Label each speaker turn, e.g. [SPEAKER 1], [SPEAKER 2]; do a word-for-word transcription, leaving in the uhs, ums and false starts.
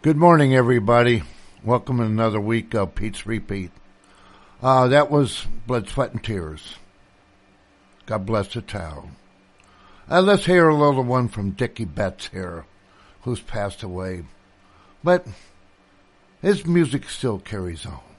[SPEAKER 1] Good morning, everybody. Welcome to another week of Pete's Repeat. Uh, that was Blood, Sweat, and Tears. God bless the town. Uh, let's hear a little one from Dickie Betts here, who's passed away. But his music still carries on.